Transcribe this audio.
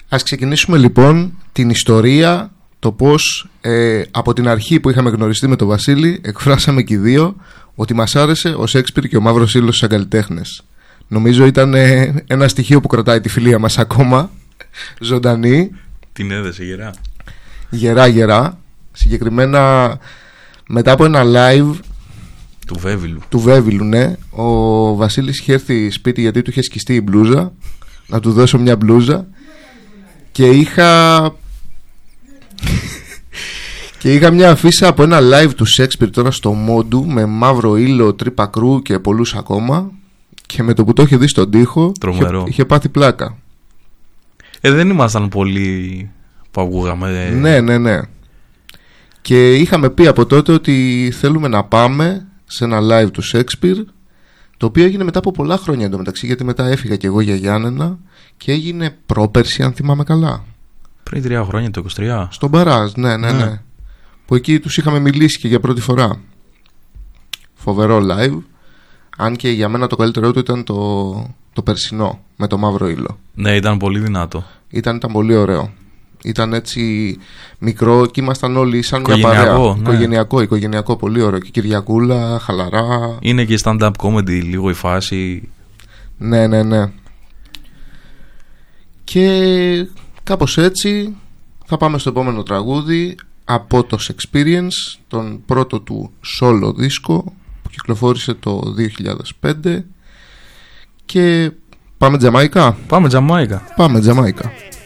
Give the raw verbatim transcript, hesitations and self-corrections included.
Ας ξεκινήσουμε λοιπόν την ιστορία, το πώς ε, από την αρχή που είχαμε γνωριστεί με τον Βασίλη εκφράσαμε και οι δύο ότι μας άρεσε ο Σέξπιρ και ο Μαύρος Ήλιος σαν καλλιτέχνες. Νομίζω ήταν ε, ένα στοιχείο που κρατάει τη φιλία μας ακόμα ζωντανή. Την έδεσε γερά. Γερά γερά. Συγκεκριμένα μετά από ένα live του Βέβυλου. Του Βέβυλου, ναι. Ο Βασίλης είχε έρθει σπίτι γιατί του είχε σκιστεί η μπλούζα. Να του δώσω μια μπλούζα. Και είχα Και είχα μια αφίσα από ένα live του Σέξπιρ τώρα στο Μόντου, με Μαύρο Ήλιο, Τρύπα Κρού και πολλούς ακόμα. Και με το που το είχε δει στον τοίχο είχε, είχε πάθει πλάκα. Ε, δεν ήμασταν πολύ που ακούγαμε. Ναι, ναι, ναι. Και είχαμε πει από τότε ότι θέλουμε να πάμε σε ένα live του Σέξπιρ, το οποίο έγινε μετά από πολλά χρόνια εντωμεταξύ, γιατί μετά έφυγα κι εγώ για Γιάννενα και έγινε πρόπερση, αν θυμάμαι καλά. Πριν τρία χρόνια, το είκοσι τρία. Στον Μπαράζ, ναι, ναι, ναι, ναι. Που εκεί τους είχαμε μιλήσει και για πρώτη φορά. Φοβερό live. Αν και για μένα το καλύτερό του ήταν το, το περσινό με το Μαύρο Ήλιο. Ναι, ήταν πολύ δυνατό. Ήταν, ήταν πολύ ωραίο. Ήταν έτσι μικρό και ήμασταν όλοι σαν μια παρέα. Ναι. Οικογενειακό, οικογενειακό, πολύ ωραίο. Και Κυριακούλα, χαλαρά. Είναι και stand-up comedy λίγο η φάση. Ναι, ναι, ναι. Και κάπως έτσι θα πάμε στο επόμενο τραγούδι από το Shakespeareans, τον πρώτο του solo δίσκο που κυκλοφόρησε το δύο χιλιάδες πέντε. Και πάμε Τζαμάικα. Πάμε Τζαμάικα. Πάμε Τζαμάικα.